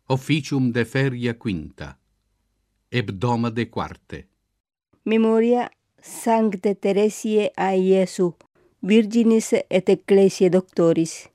Officium de feria quinta, hebdomade quarte. Memoria Sancte Teresiae a Iesu, Virginis et Ecclesiae Doctoris.